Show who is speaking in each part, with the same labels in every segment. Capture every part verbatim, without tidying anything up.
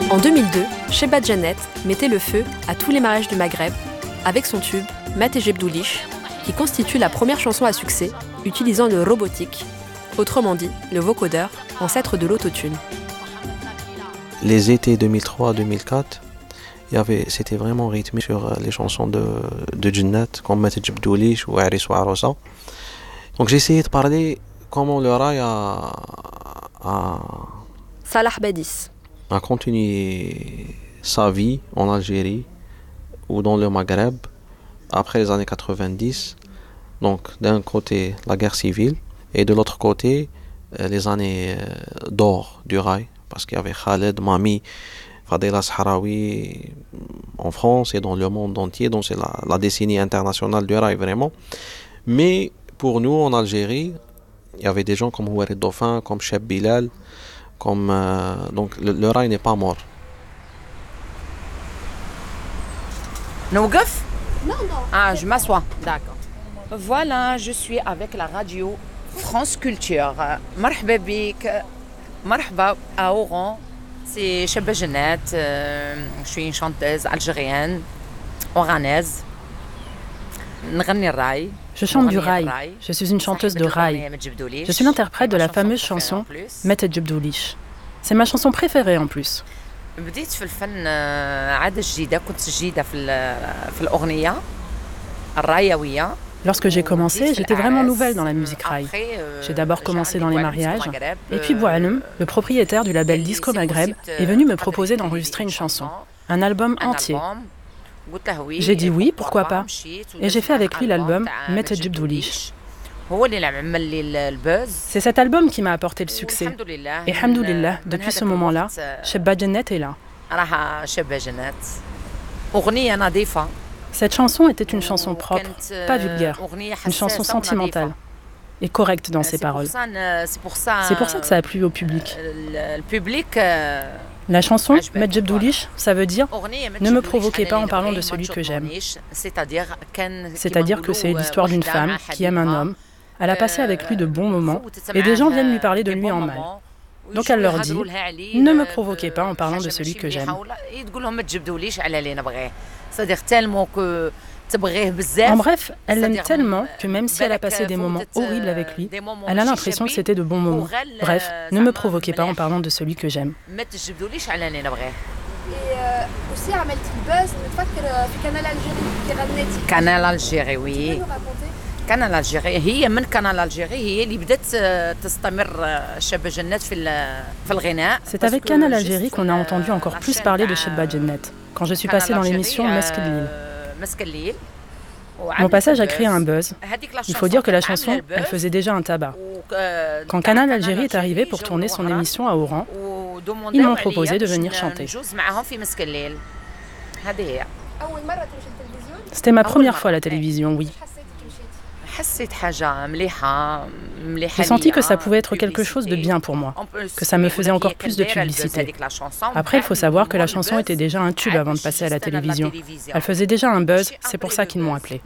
Speaker 1: En deux mille deux, Chebba Djennet mettait le feu à tous les mariages du Maghreb avec son tube Mat Jebdoulich, qui constitue la première chanson à succès utilisant le robotique, autrement dit le vocodeur, ancêtre de l'autotune.
Speaker 2: Les étés deux mille trois deux mille quatre, il y avait, c'était vraiment rythmé sur les chansons de, de Djennet, comme Mat Jebdoulich ou Aris ou Arosa. Donc j'ai essayé de parler comment le rail a, a,
Speaker 1: Salah Badis.
Speaker 2: a continué sa vie en Algérie ou dans le Maghreb après les années quatre-vingt-dix. Donc d'un côté la guerre civile et de l'autre côté les années d'or du rail, parce qu'il y avait Khaled, Mami, Fadela Sahraoui en France et dans le monde entier. Donc c'est la, la décennie internationale du rail vraiment. Mais pour nous en Algérie, il y avait des gens comme Ouarid Dauphin, comme Cheb Bilal, comme euh, donc le, le rail n'est pas mort.
Speaker 3: Nougaf?
Speaker 4: Non, non.
Speaker 3: Ah, je m'assois. D'accord. Voilà, je suis avec la radio France Culture. Marhaba bik, marhaba à Oran. C'est Chebba Djennet. Euh, je suis une chanteuse algérienne, oranaise. Nغني الراي.
Speaker 5: Je chante du rail. Je suis une chanteuse de rail. Je suis l'interprète de la fameuse chanson Mat Jebdoulich. C'est ma chanson préférée en plus.
Speaker 3: بديت في الفن عادة جديدة، كنت جديدة في في الأغنية الرايوية.
Speaker 5: Lorsque j'ai commencé, j'étais vraiment nouvelle dans la musique rail. J'ai d'abord commencé dans les mariages, et puis Boualem, le propriétaire du label Disco Maghreb, est venu me proposer d'enregistrer une chanson, un album entier. J'ai dit oui, pourquoi pas, et j'ai fait avec lui l'album Mat Jebdoulich. C'est cet album qui m'a apporté le succès. Et hamdoulillah, depuis ce moment-là, Chebba Djennet est là. Cette chanson était une chanson propre, pas vulgaire, une chanson sentimentale et correcte dans ses paroles. C'est pour ça que ça a plu au public. La chanson Mat Jebdoulich, ça veut dire « Ne me provoquez pas en parlant de celui que j'aime ». C'est-à-dire que c'est l'histoire d'une femme qui aime un homme. Elle a passé avec lui de bons moments et des gens viennent lui parler de lui en mal. Donc elle leur dit « Ne me provoquez pas en parlant de celui que j'aime ». En bref, elle l'aime tellement que même si elle a passé des moments horribles avec lui, elle a l'impression que c'était de bons moments. Bref, ne me provoquez pas en parlant de celui que j'aime.
Speaker 4: Et aussi عملتي الباز نتفكر في كانال الجيري كي غنيتي.
Speaker 3: كانال الجيري وي. كانال الجيري هي من كانال الجيري هي اللي بدات تستمر شبا جنات في في الغناء.
Speaker 5: C'est avec Canal Algérie qu'on a entendu encore plus parler de Chebba Djennet quand je suis passée dans l'émission Meskelil. Mon passage a créé un buzz. Il faut dire que la chanson, elle faisait déjà un tabac. Quand Canal Algérie est arrivé pour tourner son émission à Oran, ils m'ont proposé de venir chanter. C'était ma première fois à la télévision, oui. J'ai senti que ça pouvait être quelque chose de bien pour moi, que ça me faisait encore plus de publicité. Après, il faut savoir que la chanson était déjà un tube avant de passer à la télévision. Elle faisait déjà un buzz, c'est pour ça qu'ils m'ont appelée.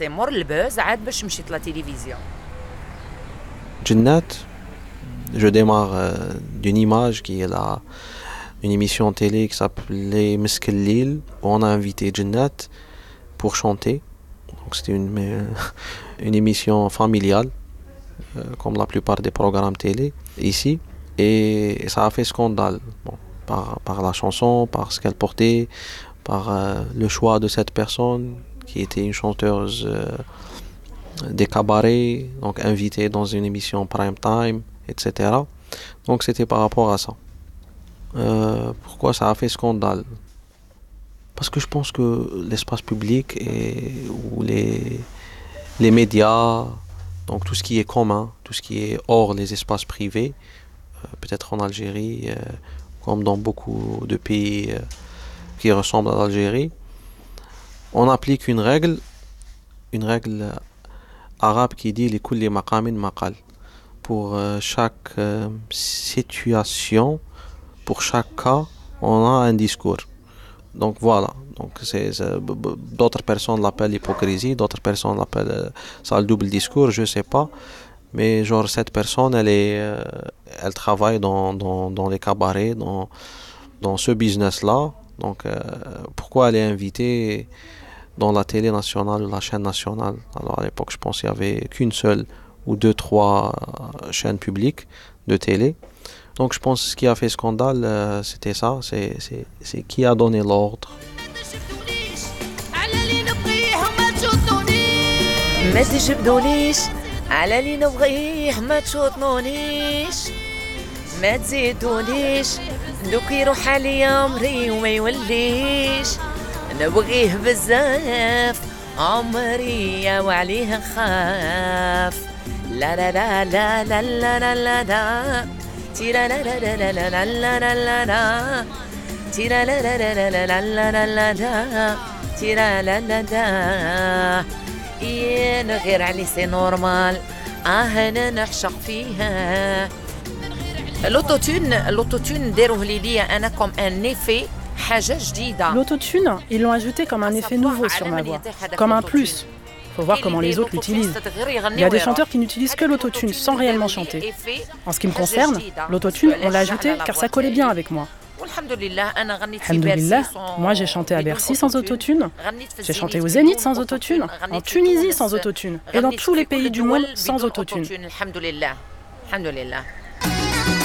Speaker 2: Djennet, je démarre euh, d'une image qui est là, une émission télé qui s'appelait Meskelil, où on a invité Djennet pour chanter. Donc c'était une, euh, une émission familiale, euh, comme la plupart des programmes télé ici. Et, et ça a fait scandale, bon, par, par la chanson, par ce qu'elle portait, par euh, le choix de cette personne qui était une chanteuse euh, des cabarets, donc invitée dans une émission prime time, et cetera. Donc c'était par rapport à ça. Euh, pourquoi ça a fait scandale? Parce que je pense que l'espace public et, ou les, les médias, donc tout ce qui est commun, tout ce qui est hors les espaces privés, euh, peut-être en Algérie, euh, comme dans beaucoup de pays euh, qui ressemblent à l'Algérie, on applique une règle, une règle arabe qui dit les kulli maqamin maqal. Pour euh, chaque euh, situation, pour chaque cas, on a un discours. Donc voilà, donc c'est, c'est, d'autres personnes l'appellent hypocrisie, d'autres personnes l'appellent euh, ça le double discours, je sais pas. Mais genre cette personne, elle est, euh, elle travaille dans, dans, dans les cabarets, dans, dans ce business-là. Donc, euh, pourquoi elle est invitée dans la télé nationale, la chaîne nationale? Alors, à l'époque, je pense qu'il n'y avait qu'une seule ou deux, trois chaînes publiques de télé. Donc, je pense que ce qui a fait scandale, euh, c'était ça. C'est, c'est, c'est qui a donné l'ordre.
Speaker 3: ما تجبدونيش على اللي نبغيه ما تشوطنونيش ما تزيدونيش دوك يروح عليا عمري وما يوليش نبغيه بزاف عمري وعليه نخاف لا لا لا لا لا لا لا لا تيرا لا لا لا لا لا لا لا لا تيرا لا لا لا لا لا لا لا لا تيرا لا لا لا ين غير علي سي نورمال اه انا نعشق فيها l'autotune l'autotune داروه لي ليا انا كوم ان ايفي حاجه جديده.
Speaker 5: L'autotune, ils l'ont ajouté comme un effet nouveau sur ma voix, comme un plus. Faut voir comment les autres l'utilisent. Il y a des chanteurs qui n'utilisent que l'autotune sans réellement chanter. En ce qui me concerne, l'autotune, on l'a ajouté car ça collait bien avec moi. Alhamdoulilah, moi j'ai chanté à Bercy sans autotune, j'ai chanté au Zénith sans autotune, en Tunisie sans autotune, et dans tous les pays du monde sans autotune.
Speaker 3: Alhamdoulilah.